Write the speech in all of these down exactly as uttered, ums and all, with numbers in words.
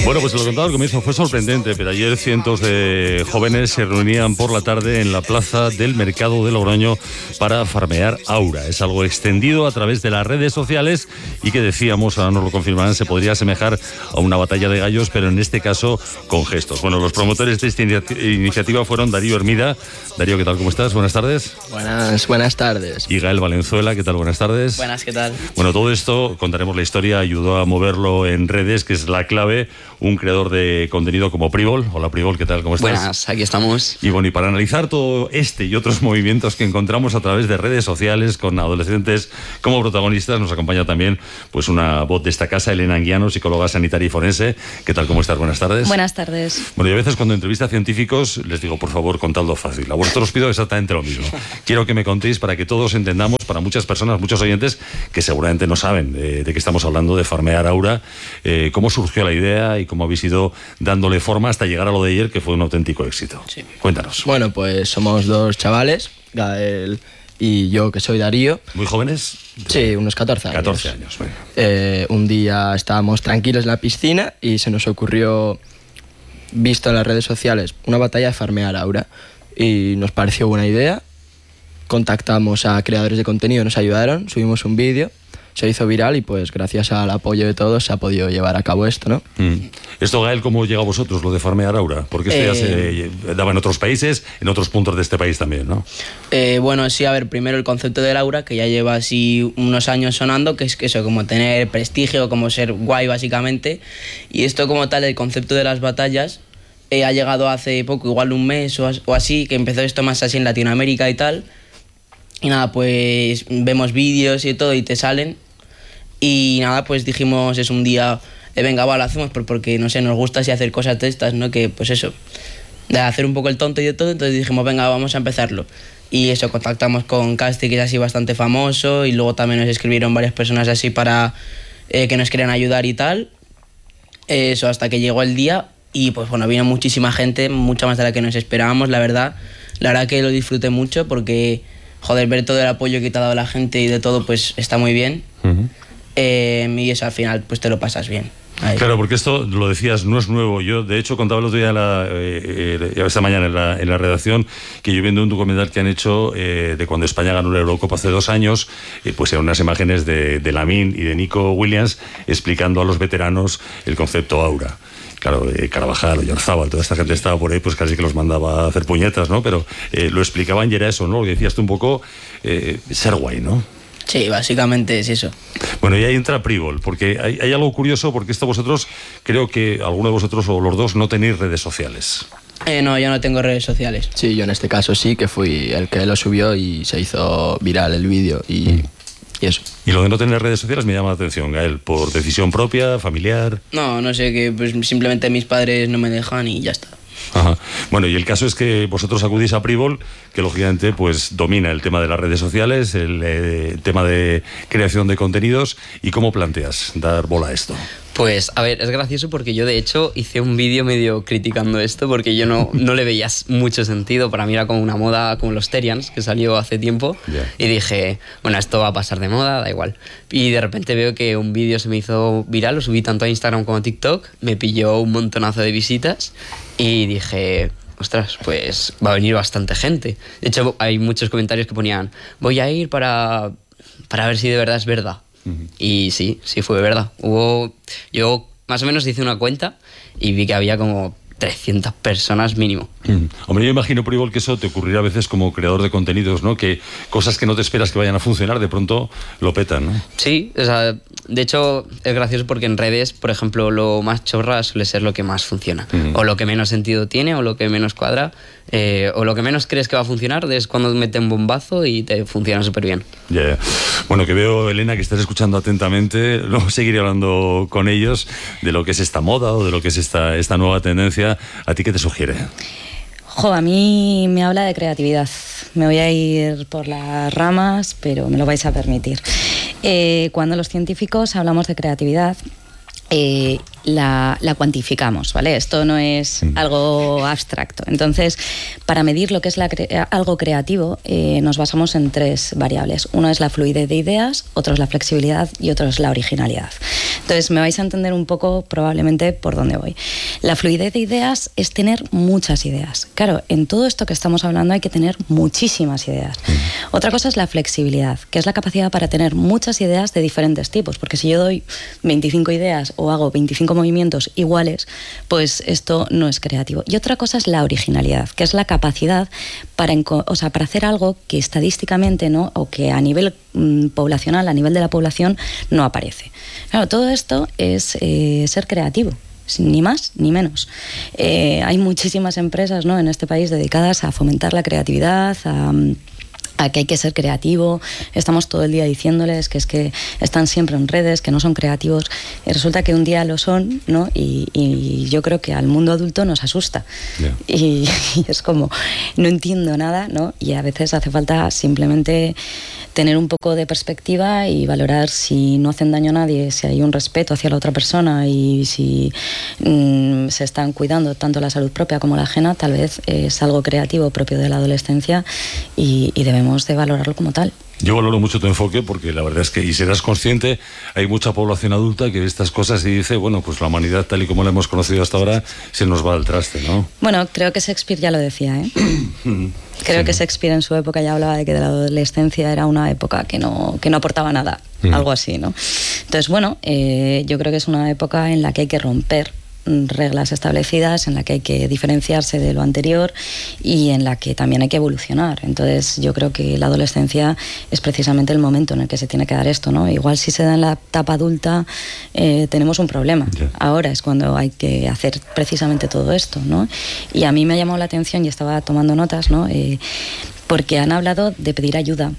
Bueno, pues lo contaba al comienzo, fue sorprendente, pero ayer cientos de jóvenes se reunían por la tarde en la plaza del mercado de Logroño para farmear Aura. Es algo extendido a través de las redes sociales y que decíamos, ahora nos lo confirmarán, se podría asemejar a una batalla de gallos, pero en este caso con gestos. Bueno, los promotores de esta iniciativa fueron Darío Hermida. Darío, ¿qué tal? ¿Cómo estás? Buenas tardes. Buenas, buenas tardes. Y Gael Valenzuela, ¿qué tal? Buenas tardes. Buenas, ¿qué tal? Bueno, todo esto, contaremos la historia, ayudó a moverlo en redes, que es la clave, un creador de contenido como Privol. Hola Privol, ¿qué tal? ¿Cómo estás? Buenas, aquí estamos. Y bueno, y para analizar todo este y otros movimientos que encontramos a través de redes sociales con adolescentes como protagonistas, nos acompaña también pues una voz de esta casa, Elena Anguiano, psicóloga sanitaria y forense. ¿Qué tal? ¿Cómo estás? Buenas tardes. Buenas tardes. Bueno, y a veces cuando entrevisto a científicos les digo, por favor, contadlo fácil. A vosotros os pido exactamente lo mismo. Quiero que me contéis para que todos entendamos, para muchas personas, muchos oyentes que seguramente no saben eh, de qué estamos hablando, de farmear Aura, eh, cómo surgió la idea y cómo habéis ido dándole forma hasta llegar a lo de ayer, que fue un auténtico éxito. Sí. Cuéntanos. Bueno, pues somos dos chavales, Gael y yo, que soy Darío. ¿Muy jóvenes? Sí, unos catorce años. catorce años. Bueno. Eh, un día estábamos tranquilos en la piscina y se nos ocurrió, visto en las redes sociales, una batalla de farmear Aura. Y nos pareció buena idea. Contactamos a creadores de contenido, nos ayudaron, subimos un vídeo, se hizo viral y pues gracias al apoyo de todos se ha podido llevar a cabo esto, ¿no? Mm. Esto, Gael, ¿cómo llega a vosotros lo de farmear Aura? Porque esto eh, ya se daba en otros países, en otros puntos de este país también, ¿no? Eh, bueno, sí, a ver, primero el concepto del Aura, que ya lleva así unos años sonando, que es que eso, como tener prestigio, como ser guay básicamente. Y esto como tal, el concepto de las batallas, eh, ha llegado hace poco, igual un mes o, o así, que empezó esto más así en Latinoamérica y tal. Y nada, pues vemos vídeos y todo y te salen. Y nada, pues dijimos, es un día, eh, venga, va, lo hacemos porque, no sé, nos gusta así hacer cosas de estas, ¿no? Que pues eso, de hacer un poco el tonto y de todo. Entonces dijimos, venga, vamos a empezarlo. Y eso, contactamos con Casti, que es así bastante famoso. Y luego también nos escribieron varias personas así para eh, que nos querían ayudar y tal. Eso, hasta que llegó el día. Y pues bueno, vino muchísima gente, mucha más de la que nos esperábamos, la verdad. La verdad que lo disfruté mucho porque... Joder, ver todo el apoyo que te ha dado la gente y de todo, pues está muy bien. Uh-huh. eh, y eso al final, pues te lo pasas bien. Ahí. Claro, porque esto, lo decías, no es nuevo. Yo, de hecho, contaba el otro día, la, eh, eh, esta mañana en la, en la redacción, que yo viendo un documental que han hecho eh, de cuando España ganó la Eurocopa hace dos años, eh, pues eran unas imágenes de, de Lamine y de Nico Williams explicando a los veteranos el concepto Aura. Claro, eh, Carvajal, Oyarzábal, toda esta gente estaba por ahí, pues casi que los mandaba a hacer puñetas, ¿no? Pero eh, lo explicaban y era eso, ¿no? Lo que decías tú un poco, eh, ser guay, ¿no? Sí, básicamente es eso. Bueno, y ahí entra Privol, porque hay, hay algo curioso, porque esto vosotros, creo que alguno de vosotros o los dos no tenéis redes sociales. Eh, no, yo no tengo redes sociales. Sí, yo en este caso sí, que fui el que lo subió y se hizo viral el vídeo y... Mm. Y eso. Y lo de no tener redes sociales me llama la atención, Gael, ¿por decisión propia, familiar? No, no sé, que pues simplemente mis padres no me dejan y ya está. Ajá. Bueno, y el caso es que vosotros acudís a Privol, que lógicamente pues domina el tema de las redes sociales, el eh, tema de creación de contenidos. ¿Y cómo planteas dar bola a esto? Pues, a ver, es gracioso porque yo de hecho hice un vídeo medio criticando esto porque yo no, no le veía mucho sentido. Para mí era como una moda como los Terians, que salió hace tiempo. Yeah. Y dije, bueno, esto va a pasar de moda, da igual. Y de repente veo que un vídeo se me hizo viral, lo subí tanto a Instagram como a TikTok, me pilló un montonazo de visitas y dije... Ostras, pues va a venir bastante gente. De hecho, hay muchos comentarios que ponían, voy a ir para, para ver si de verdad es verdad. Uh-huh. Y sí, sí fue verdad. Hubo, yo más o menos hice una cuenta y vi que había como trescientas personas mínimo. Mm. Hombre, yo imagino, Privol, que eso te ocurrirá a veces como creador de contenidos, ¿no? Que cosas que no te esperas que vayan a funcionar, de pronto lo petan, ¿no? Sí, o sea, de hecho es gracioso porque en redes, por ejemplo, lo más chorra suele ser lo que más funciona. Mm. O lo que menos sentido tiene, o lo que menos cuadra, eh, o lo que menos crees que va a funcionar, es cuando meten bombazo y te funciona súper bien. Ya, yeah. Bueno, que veo, Elena, que estás escuchando atentamente. Luego seguiré hablando con ellos de lo que es esta moda o de lo que es esta, esta nueva tendencia. ¿A ti qué te sugiere? Jo, a mí me habla de creatividad. Me voy a ir por las ramas, pero me lo vais a permitir. Eh, cuando los científicos hablamos de creatividad, eh, la, la cuantificamos, ¿vale? Esto no es algo abstracto. Entonces, para medir lo que es la cre- algo creativo, eh, nos basamos en tres variables. Uno es la fluidez de ideas, otro es la flexibilidad y otro es la originalidad. Entonces, me vais a entender un poco probablemente por dónde voy. La fluidez de ideas es tener muchas ideas. Claro, en todo esto que estamos hablando hay que tener muchísimas ideas. Otra cosa es la flexibilidad, que es la capacidad para tener muchas ideas de diferentes tipos, porque si yo doy veinticinco ideas o hago veinticinco movimientos iguales, pues esto no es creativo. Y otra cosa es la originalidad, que es la capacidad para, o sea, para hacer algo que estadísticamente, ¿no?, o que a nivel mmm, poblacional, a nivel de la población, no aparece. Claro, todo esto es eh, ser creativo. Ni más ni menos. Eh, hay muchísimas empresas, ¿no?, en este país dedicadas a fomentar la creatividad, a... a que hay que ser creativo. Estamos todo el día diciéndoles que es que están siempre en redes, que no son creativos, y resulta que un día lo son, ¿no? Y, y yo creo que al mundo adulto nos asusta. Yeah. Y, y es como, no entiendo nada, ¿no? Y a veces hace falta simplemente tener un poco de perspectiva y valorar si no hacen daño a nadie, si hay un respeto hacia la otra persona y si mmm, se están cuidando tanto la salud propia como la ajena. Tal vez es algo creativo propio de la adolescencia y, y debemos de valorarlo como tal. Yo valoro mucho tu enfoque porque la verdad es que, y serás consciente, hay mucha población adulta que ve estas cosas y dice, bueno, pues la humanidad tal y como la hemos conocido hasta ahora se nos va al traste, ¿no? Bueno, creo que Shakespeare ya lo decía, ¿eh? Creo sí. que Shakespeare en su época ya hablaba de que de la adolescencia era una época que no, que no aportaba nada, mm. algo así, ¿no? Entonces, bueno, eh, yo creo que es una época en la que hay que romper reglas establecidas, en la que hay que diferenciarse de lo anterior y en la que también hay que evolucionar. Entonces yo creo que la adolescencia es precisamente el momento en el que se tiene que dar esto, ¿no? Igual si se da en la etapa adulta eh, tenemos un problema. Yeah. Ahora es cuando hay que hacer precisamente todo esto, ¿no? Y a mí me ha llamado la atención y estaba tomando notas, ¿no? Eh, porque han hablado de pedir ayuda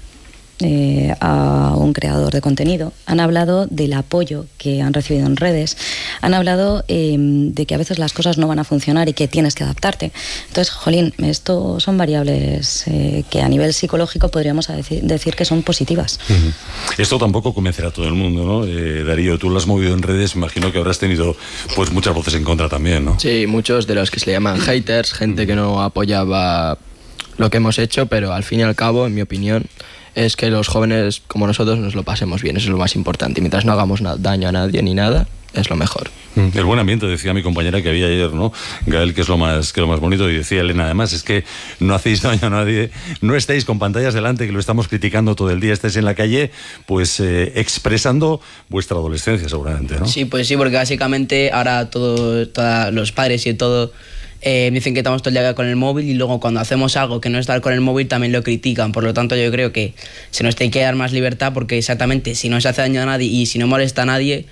Eh, a un creador de contenido, han hablado del apoyo que han recibido en redes, han hablado eh, de que a veces las cosas no van a funcionar y que tienes que adaptarte. Entonces, jolín, esto son variables eh, que a nivel psicológico podríamos decir, decir que son positivas. Uh-huh. Esto tampoco convencerá a todo el mundo, ¿no? Eh, Darío, tú lo has movido en redes, me imagino que habrás tenido pues muchas voces en contra también, ¿no? Sí, muchos de los que se le llaman haters, gente que no apoyaba lo que hemos hecho, pero al fin y al cabo, en mi opinión, es que los jóvenes como nosotros nos lo pasemos bien, eso es lo más importante. Y mientras no hagamos na- daño a nadie ni nada, es lo mejor. El buen ambiente, decía mi compañera que había ayer, ¿no? Gael, que es lo más, que es lo más bonito, y decía Elena, además, es que no hacéis daño a nadie, no estáis con pantallas delante, que lo estamos criticando todo el día, estáis en la calle, pues eh, expresando vuestra adolescencia, seguramente, ¿no? Sí, pues sí, porque básicamente ahora todo, todos los padres y todo... Eh, dicen que estamos todo el día con el móvil y luego cuando hacemos algo que no es estar con el móvil también lo critican. Por lo tanto, yo creo que se nos tiene que dar más libertad porque exactamente si no se hace daño a nadie y si no molesta a nadie,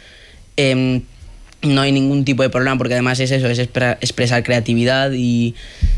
eh, no hay ningún tipo de problema, porque además es eso, es expresar creatividad y,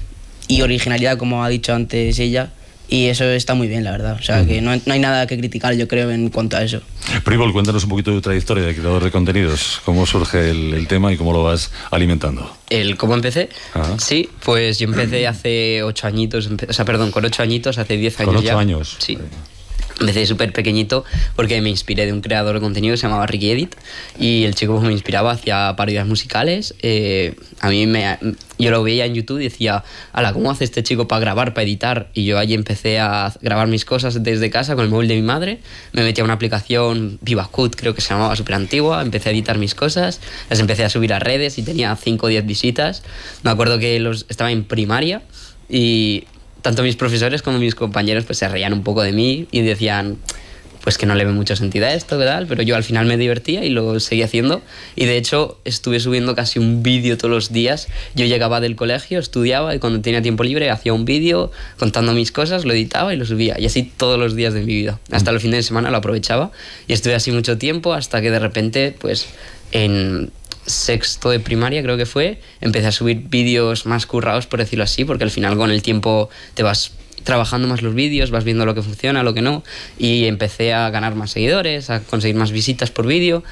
y originalidad, como ha dicho antes ella. Y eso está muy bien, la verdad. O sea, uh-huh. que no, no hay nada que criticar, yo creo, en cuanto a eso. Privol, cuéntanos un poquito de tu trayectoria de creador de contenidos. ¿Cómo surge el, el tema y cómo lo vas alimentando? ¿El cómo empecé? Ajá. Sí, pues yo empecé hace ocho añitos, empe- o sea, perdón, con ocho añitos, hace diez años ya. ¿Con ocho años? Sí. Empecé súper pequeñito porque me inspiré de un creador de contenido que se llamaba Ricky Edit y el chico me inspiraba hacia parodias musicales. Eh, a mí me, yo lo veía en YouTube y decía, ala, ¿cómo hace este chico para grabar, para editar? Y yo allí empecé a grabar mis cosas desde casa con el móvil de mi madre. Me metí a una aplicación, VivaCut creo que se llamaba, súper antigua. Empecé a editar mis cosas, las empecé a subir a redes y tenía cinco o diez visitas. Me acuerdo que los, estaba en primaria y... tanto mis profesores como mis compañeros pues se reían un poco de mí y decían pues que no le ve mucho sentido a esto, ¿qué tal? Pero yo al final me divertía y lo seguí haciendo y de hecho estuve subiendo casi un vídeo todos los días. Yo llegaba del colegio, estudiaba y cuando tenía tiempo libre hacía un vídeo contando mis cosas, lo editaba y lo subía y así todos los días de mi vida. Hasta los fines de semana lo aprovechaba y estuve así mucho tiempo hasta que de repente pues en... sexto de primaria creo que fue, empecé a subir vídeos más currados, por decirlo así, porque al final con el tiempo te vas trabajando más los vídeos, vas viendo lo que funciona, lo que no, y empecé a ganar más seguidores, a conseguir más visitas por vídeo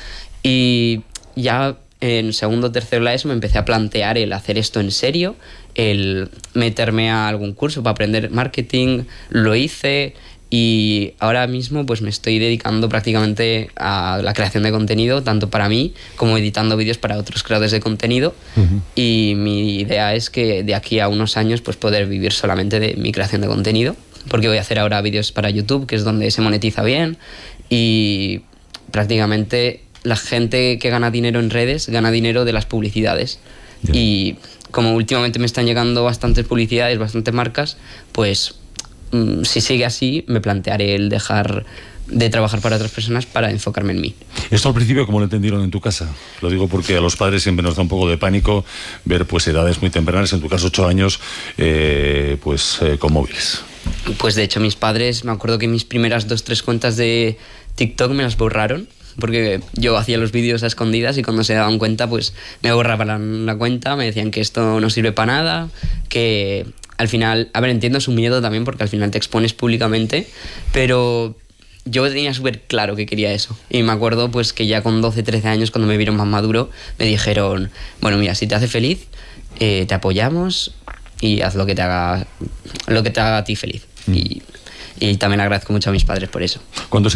y ya en segundo o tercero de la ESO me empecé a plantear el hacer esto en serio, el meterme a algún curso para aprender marketing, lo hice. Y ahora mismo pues me estoy dedicando prácticamente a la creación de contenido, tanto para mí como editando vídeos para otros creadores de contenido. Uh-huh. Y mi idea es que de aquí a unos años pues poder vivir solamente de mi creación de contenido, porque voy a hacer ahora vídeos para YouTube, que es donde se monetiza bien, y prácticamente la gente que gana dinero en redes gana dinero de las publicidades. Yeah. Y como últimamente me están llegando bastantes publicidades, bastantes marcas, pues si sigue así, me plantearé el dejar de trabajar para otras personas para enfocarme en mí. ¿Esto al principio cómo lo entendieron en tu casa? Lo digo porque a los padres siempre nos da un poco de pánico ver pues edades muy tempranas, en tu caso ocho años, eh, pues eh, con móviles. Pues de hecho mis padres, me acuerdo que mis primeras dos, tres cuentas de TikTok me las borraron, porque yo hacía los vídeos a escondidas y cuando se daban cuenta pues me borraban la cuenta, me decían que esto no sirve para nada, que al final, a ver, entiendo su miedo también porque al final te expones públicamente, pero yo tenía súper claro que quería eso. Y me acuerdo pues que ya con doce, trece años, cuando me vieron más maduro, me dijeron, bueno, mira, si te hace feliz, eh, te apoyamos y haz lo que te haga, lo que te haga a ti feliz. Mm. Y, y también agradezco mucho a mis padres por eso. ¿Cuándo se